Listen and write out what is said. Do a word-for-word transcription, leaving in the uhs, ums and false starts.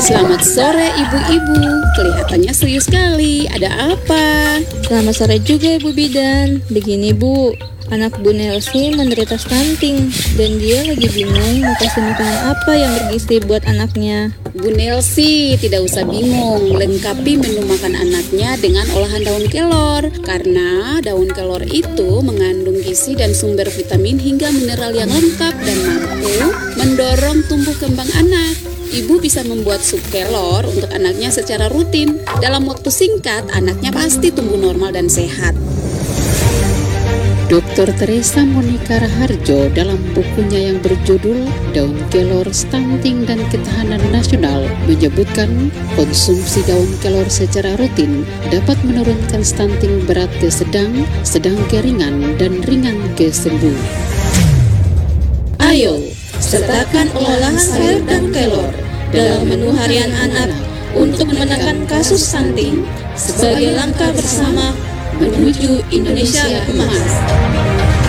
Selamat sore ibu-ibu, kelihatannya serius sekali, ada apa? Selamat sore juga Ibu Bidan. Begini Bu, anak Bu Nelsi menderita stunting dan dia lagi bingung mau kasih makanan apa yang bergizi buat anaknya. Bu Nelsi, tidak usah bingung, lengkapi menu makan anaknya dengan olahan daun kelor. Karena daun kelor itu mengandung gizi dan sumber vitamin hingga mineral yang lengkap dan mampu mendorong tumbuh kembang anak. Ibu bisa membuat sup kelor untuk anaknya secara rutin. Dalam waktu singkat, anaknya pasti tumbuh normal dan sehat. dokter Teresa Monika Raharjo dalam bukunya yang berjudul Daun Kelor Stunting dan Ketahanan Nasional menyebutkan konsumsi daun kelor secara rutin dapat menurunkan stunting berat ke sedang, sedang ke ringan, dan ringan ke sembuh. Ayo, sertakan olahan sayur dan kelor dalam menu harian anak untuk menekan kasus stunting sebagai langkah bersama menuju Indonesia Emas.